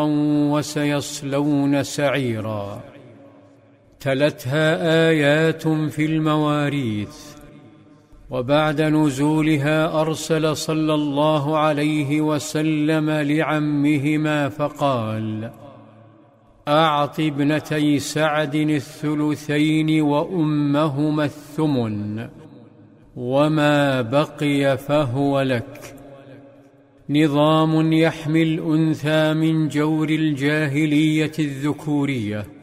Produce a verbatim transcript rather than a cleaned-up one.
وسيصلون سعيرا. تلتها آيات في المواريث، وبعد نزولها أرسل صلى الله عليه وسلم لعمهما فقال: أعط ابنتي سعد الثلثين وأمهما الثمن، وما بقي فهو لك. نظام يحمي الأنثى من جور الجاهلية الذكورية.